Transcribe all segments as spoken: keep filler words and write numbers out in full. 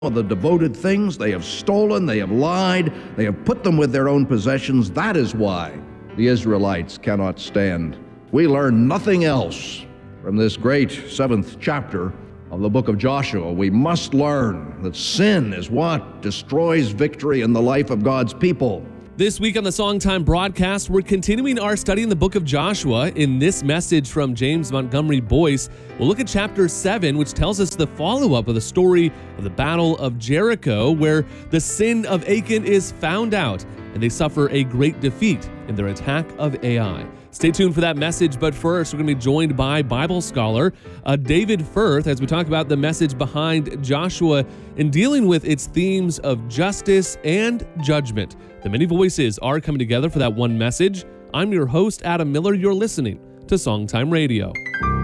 the devoted things, they have stolen, they have lied, they have put them with their own possessions. That is why the Israelites cannot stand. We learn nothing else from this great seventh chapter of the book of Joshua. We must learn that sin is what destroys victory in the life of God's people. This week on the Songtime broadcast, we're continuing our study in the book of Joshua. In this message from James Montgomery Boyce, we'll look at chapter seven, which tells us the follow-up of the story of the Battle of Jericho, where the sin of Achan is found out, and they suffer a great defeat in their attack of Ai. Stay tuned for that message, but first, we're going to be joined by Bible scholar uh, David Firth as we talk about the message behind Joshua in dealing with its themes of justice and judgment. The many voices are coming together for that one message. I'm your host, Adam Miller. You're listening to Songtime Radio.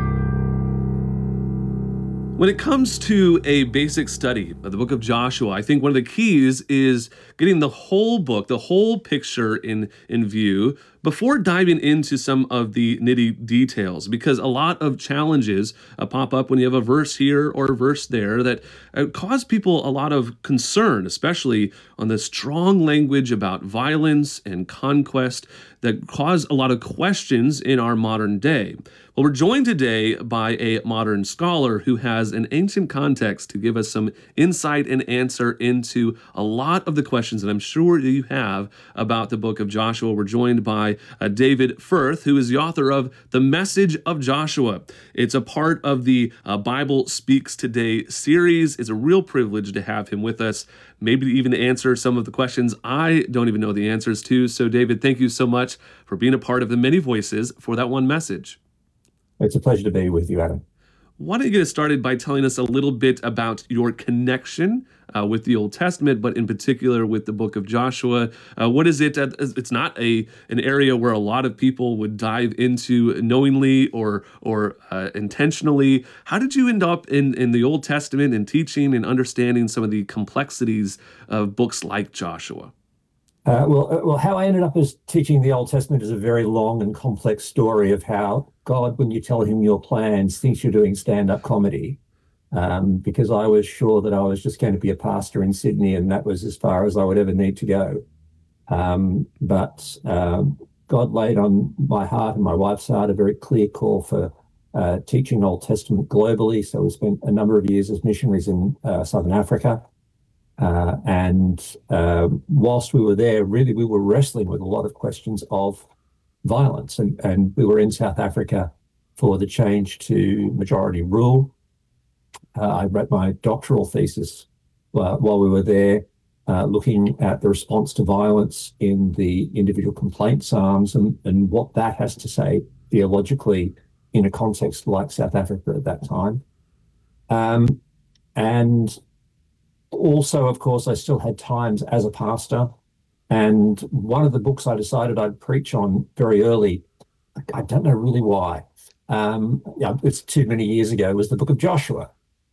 When it comes to a basic study of the book of Joshua, I think one of the keys is getting the whole book, the whole picture in, in view before diving into some of the nitty details, because a lot of challenges uh, pop up when you have a verse here or a verse there that uh, cause people a lot of concern, especially on the strong language about violence and conquest that cause a lot of questions in our modern day. Well, we're joined today by a modern scholar who has an ancient context to give us some insight and answer into a lot of the questions that I'm sure you have about the book of Joshua. We're joined by uh, David Firth, who is the author of The Message of Joshua. It's a part of the uh, Bible Speaks Today series. It's a real privilege to have him with us, maybe even to answer some of the questions I don't even know the answers to. So, David, thank you so much for being a part of the many voices for that one message. It's a pleasure to be with you, Adam. Why don't you get us started by telling us a little bit about your connection uh, with the Old Testament, but in particular with the book of Joshua. Uh, what is it? Uh, it's not a an area where a lot of people would dive into knowingly or or uh, intentionally. How did you end up in, in the Old Testament and teaching and understanding some of the complexities of books like Joshua? Uh, well, uh, well, how I ended up as teaching the Old Testament is a very long and complex story of how God, when you tell him your plans, thinks you're doing stand-up comedy. Um, because I was sure that I was just going to be a pastor in Sydney, and that was as far as I would ever need to go. Um, but uh, God laid on my heart and my wife's heart a very clear call for uh, teaching Old Testament globally. So we spent a number of years as missionaries in uh, Southern Africa. Uh, and uh, whilst we were there, really, we were wrestling with a lot of questions of violence. And, and we were in South Africa for the change to majority rule. Uh, I wrote my doctoral thesis uh, while we were there, uh, looking at the response to violence in the individual complaint psalms and, and what that has to say theologically in a context like South Africa at that time. Um, and Also, of course, I still had times as a pastor, and one of the books I decided I'd preach on very early, I don't know really why, um, yeah, it's too many years ago, was the book of Joshua.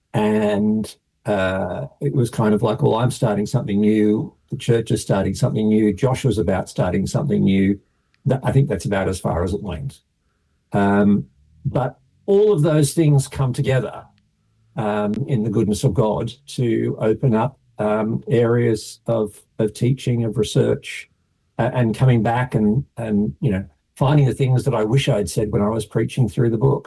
And uh, it was kind of like, well, I'm starting something new, the church is starting something new, Joshua's about starting something new. That, I think that's about as far as it went. Um, but all of those things come together Um, in the goodness of God to open up um, areas of of teaching, of research, uh, and coming back and and you know finding the things that I wish I'd said when I was preaching through the book.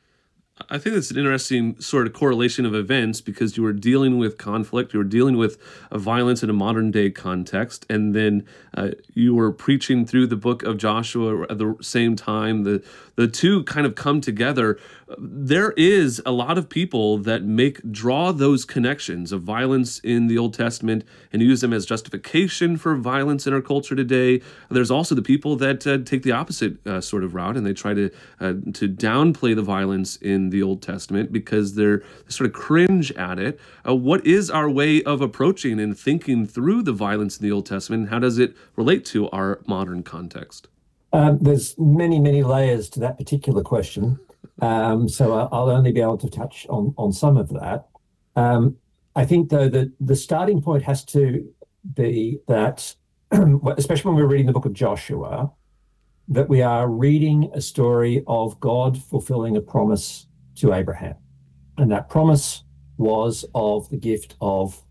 I think that's an interesting sort of correlation of events, because you were dealing with conflict, you were dealing with uh, violence in a modern day context, and then uh, you were preaching through the book of Joshua at the same time. The the two kind of come together. There is a lot of people that make draw those connections of violence in the Old Testament and use them as justification for violence in our culture today. There's also the people that uh, take the opposite uh, sort of route, and they try to uh, to downplay the violence in the Old Testament because they're they sort of cringe at it. Uh, what is our way of approaching and thinking through the violence in the Old Testament, and how does it relate to our modern context? Um, there's many, many layers to that particular question. Um, so I'll only be able to touch on, on some of that. Um, I think, though, that the starting point has to be that, especially when we're reading the book of Joshua, that we are reading a story of God fulfilling a promise to Abraham. And that promise was of the gift of